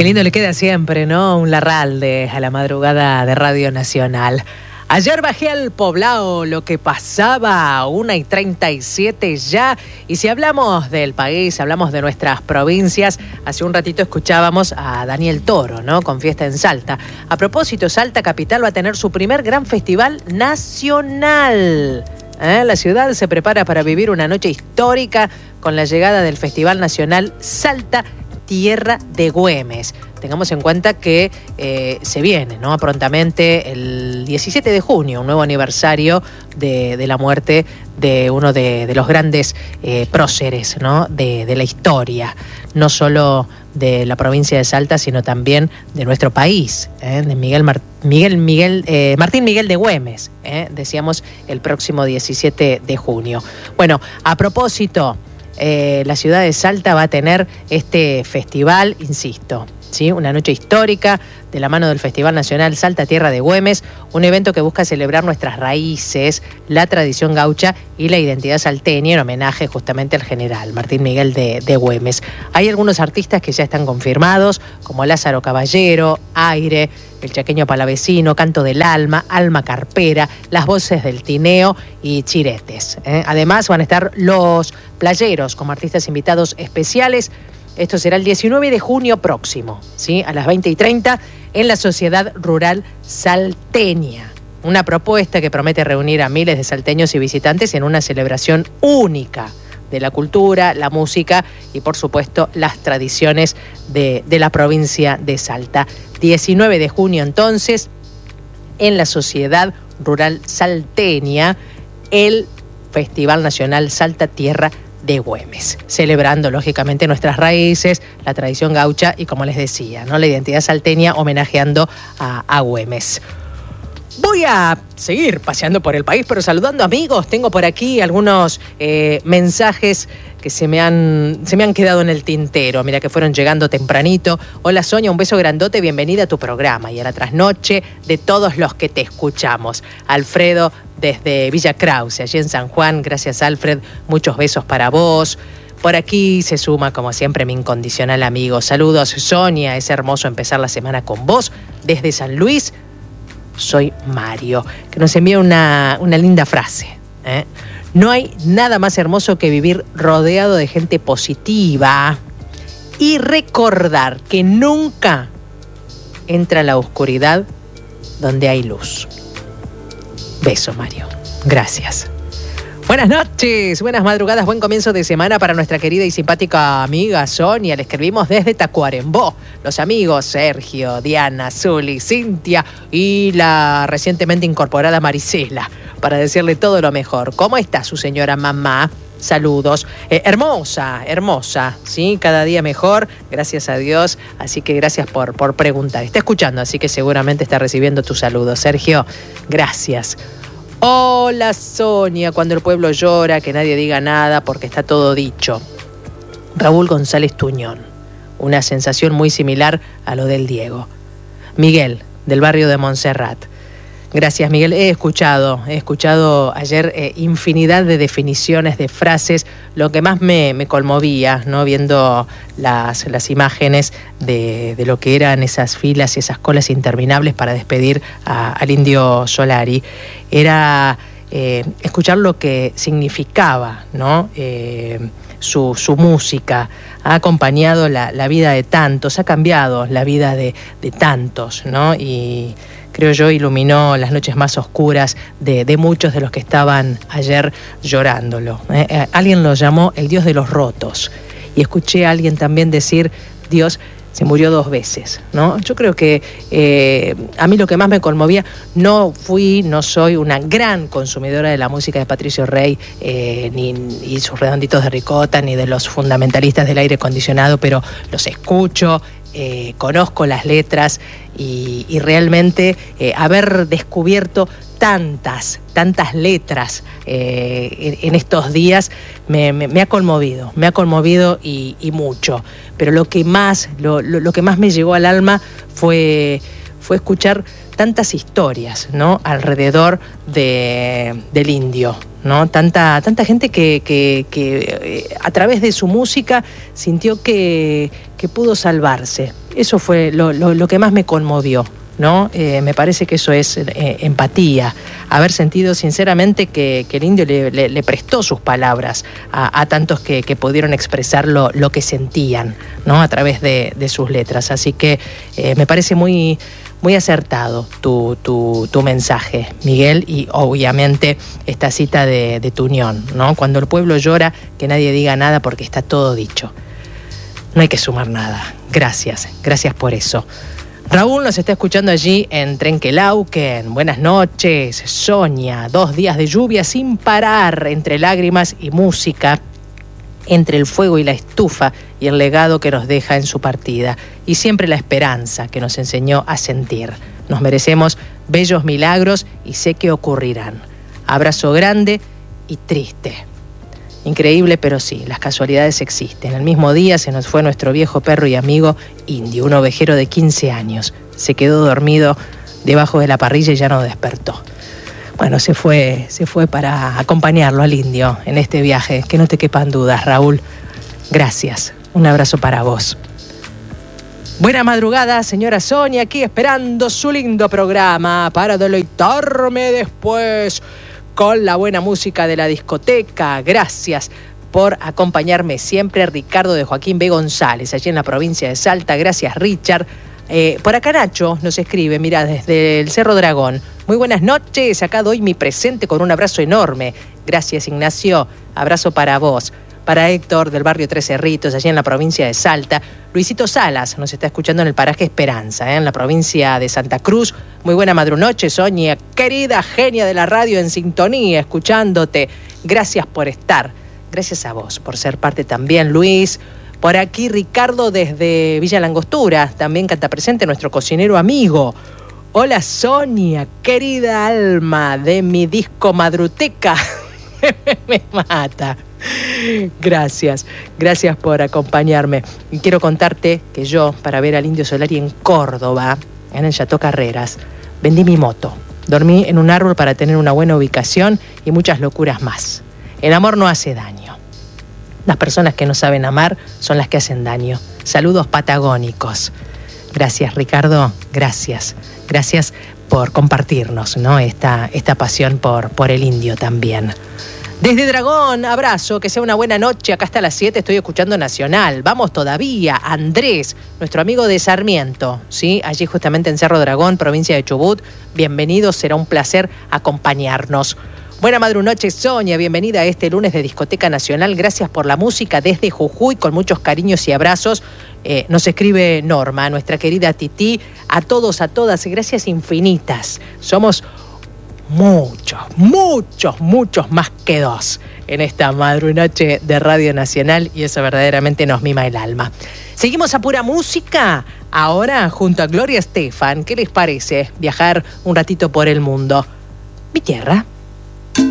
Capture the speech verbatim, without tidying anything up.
Qué lindo le queda siempre, ¿no? Un Larralde a la madrugada de Radio Nacional. Ayer bajé al Poblado, lo que pasaba, una y treinta y siete ya. Y si hablamos del país, hablamos de nuestras provincias, hace un ratito escuchábamos a Daniel Toro, ¿no? Con Fiesta en Salta. A propósito, Salta Capital va a tener su primer gran festival nacional. ¿Eh? La ciudad se prepara para vivir una noche histórica con la llegada del Festival Nacional Salta Tierra de Güemes. Tengamos en cuenta que eh, se viene, ¿no? Prontamente el diecisiete de junio, un nuevo aniversario de, de la muerte de uno de, de los grandes eh, próceres, ¿no? de, de la historia, no solo de la provincia de Salta, sino también de nuestro país, ¿eh? de Miguel, Mar- Miguel, Miguel eh, Martín Miguel de Güemes, ¿eh? decíamos el próximo diecisiete de junio. Bueno, a propósito, Eh, la ciudad de Salta va a tener este festival, insisto, ¿sí? Una noche histórica de la mano del Festival Nacional Salta Tierra de Güemes, un evento que busca celebrar nuestras raíces, la tradición gaucha y la identidad salteña en homenaje justamente al general Martín Miguel de, de Güemes. Hay algunos artistas que ya están confirmados, como Lázaro Caballero, Aire, El Chaqueño Palavecino, Canto del Alma, Alma Carpera, Las Voces del Tineo y Chiretes. ¿eh? Además van a estar Los Playeros como artistas invitados especiales. Esto será el diecinueve de junio próximo, ¿sí? A las veinte y treinta en la Sociedad Rural Salteña. Una propuesta que promete reunir a miles de salteños y visitantes en una celebración única de la cultura, la música y, por supuesto, las tradiciones de, de la provincia de Salta. diecinueve de junio, entonces, en la Sociedad Rural Salteña, el Festival Nacional Salta Tierra de Güemes, celebrando lógicamente nuestras raíces, la tradición gaucha y, como les decía, ¿no? la identidad salteña, homenajeando a, a Güemes. Voy a seguir paseando por el país, pero saludando amigos. Tengo por aquí algunos eh, mensajes que se me han se me han quedado en el tintero. Mira que fueron llegando tempranito. Hola Sonia, un beso grandote, bienvenida a tu programa y a la trasnoche de todos los que te escuchamos. Alfredo desde Villa Krause, allí en San Juan. Gracias Alfred, muchos besos para vos. Por aquí se suma, como siempre, mi incondicional amigo. Saludos Sonia, es hermoso empezar la semana con vos desde San Luis. Soy Mario, que nos envía una, una linda frase. ¿eh? No hay nada más hermoso que vivir rodeado de gente positiva y recordar que nunca entra la oscuridad donde hay luz. Beso, Mario. Gracias. Buenas noches, buenas madrugadas, buen comienzo de semana para nuestra querida y simpática amiga Sonia. Le escribimos desde Tacuarembó. Los amigos Sergio, Diana, Zuli, Cintia y la recientemente incorporada Marisela, para decirle todo lo mejor. ¿Cómo está su señora mamá? Saludos. Eh, hermosa, hermosa, ¿sí? Cada día mejor, gracias a Dios. Así que gracias por, por preguntar. Está escuchando, así que seguramente está recibiendo tus saludos. Sergio, gracias. Hola Sonia, cuando el pueblo llora, que nadie diga nada porque está todo dicho. Raúl González Tuñón, una sensación muy similar a lo del Diego. Miguel, del barrio de Montserrat. Gracias Miguel, he escuchado, he escuchado ayer eh, infinidad de definiciones, de frases, lo que más me, me conmovía, ¿no? Viendo las, las imágenes de, de lo que eran esas filas y esas colas interminables para despedir a, al Indio Solari, era eh, escuchar lo que significaba, ¿no? Eh, su, su música, ha acompañado la, la vida de tantos, ha cambiado la vida de, de tantos, ¿no? Y creo yo, iluminó las noches más oscuras de, de muchos de los que estaban ayer llorándolo. Eh, eh, alguien lo llamó el Dios de los rotos. Y escuché a alguien también decir, Dios se murió dos veces, ¿no? Yo creo que eh, a mí lo que más me conmovía, no fui, no soy una gran consumidora de la música de Patricio Rey, eh, ni y sus redonditos de ricota, ni de los fundamentalistas del aire acondicionado, pero los escucho, eh, conozco las letras y, y realmente eh, haber descubierto tantas, tantas letras eh, en, en estos días me, me, me ha conmovido, me ha conmovido y, y mucho. Pero lo que más, lo, lo, lo que más me llegó al alma fue, fue escuchar tantas historias, ¿no? Alrededor de, del indio, ¿no? Tanta, tanta gente que, que, que eh, a través de su música sintió que, que pudo salvarse. Eso fue lo, lo, lo que más me conmovió, ¿no? Eh, me parece que eso es eh, empatía, haber sentido sinceramente que, que el indio le, le, le prestó sus palabras a, a tantos que, que pudieron expresar lo, lo que sentían, ¿no? A través de, de sus letras. Así que eh, me parece muy... Muy acertado tu, tu, tu mensaje, Miguel, y obviamente esta cita de, de tu unión, ¿no? Cuando el pueblo llora, que nadie diga nada porque está todo dicho. No hay que sumar nada. Gracias, gracias por eso. Raúl nos está escuchando allí en Trenquelauquen. Buenas noches, Sonia. Dos días de lluvia sin parar, entre lágrimas y música, entre el fuego y la estufa y el legado que nos deja en su partida, y siempre la esperanza que nos enseñó a sentir. Nos merecemos bellos milagros y sé que ocurrirán. Abrazo grande y triste. Increíble, pero sí, las casualidades existen. El mismo día se nos fue nuestro viejo perro y amigo Indio, un ovejero de quince años. Se quedó dormido debajo de la parrilla y ya no despertó. Bueno, se fue, se fue para acompañarlo al indio en este viaje. Que no te quepan dudas, Raúl. Gracias. Un abrazo para vos. Buena madrugada, señora Sonia, aquí esperando su lindo programa para deleitarme después con la buena música de la discoteca. Gracias por acompañarme siempre. Ricardo de Joaquín B. González, allí en la provincia de Salta. Gracias, Richard. Eh, por acá Nacho nos escribe, mira, desde el Cerro Dragón. Muy buenas noches, acá doy mi presente con un abrazo enorme. Gracias, Ignacio, abrazo para vos. Para Héctor del barrio Tres Cerritos, allí en la provincia de Salta. Luisito Salas nos está escuchando en el paraje Esperanza, ¿eh? En la provincia de Santa Cruz. Muy buena madrunoche, Sonia, querida genia de la radio en sintonía, escuchándote. Gracias por estar. Gracias a vos por ser parte también, Luis. Por aquí Ricardo desde Villa Langostura, también canta presente nuestro cocinero amigo. Hola Sonia, querida alma de mi disco Madruteca. Me mata. Gracias, gracias por acompañarme. Y quiero contarte que yo, para ver al Indio Solari en Córdoba, en el Chateau Carreras, vendí mi moto. Dormí en un árbol para tener una buena ubicación y muchas locuras más. El amor no hace daño. Las personas que no saben amar son las que hacen daño. Saludos patagónicos. Gracias, Ricardo. Gracias. Gracias por compartirnos, ¿no? Esta, esta pasión por, por el indio también. Desde Dragón, abrazo, que sea una buena noche. Acá hasta las siete estoy escuchando Nacional. Vamos todavía. Andrés, nuestro amigo de Sarmiento, ¿sí? Allí justamente en Cerro Dragón, provincia de Chubut. Bienvenido, será un placer acompañarnos. Buena madrunoche, Sonia, bienvenida a este lunes de Discoteca Nacional. Gracias por la música desde Jujuy, con muchos cariños y abrazos. Eh, nos escribe Norma, nuestra querida Titi. A todos, a todas, gracias infinitas. Somos muchos, muchos, muchos más que dos en esta madrunoche de Radio Nacional, y eso verdaderamente nos mima el alma. Seguimos a pura música, ahora junto a Gloria Estefan. ¿Qué les parece viajar un ratito por el mundo? Mi tierra.